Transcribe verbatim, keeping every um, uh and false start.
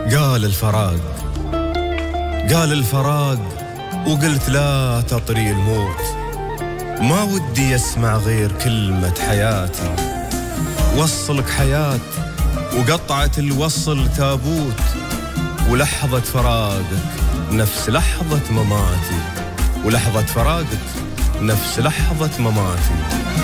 قال الفراق قال الفراق وقلت لا تطري الموت، ما ودي يسمع غير كلمة حياتي. وصلك حياة وقطعت الوصل تابوت، ولحظة فراقك نفس لحظة مماتي، ولحظة فراقك نفس لحظة مماتي.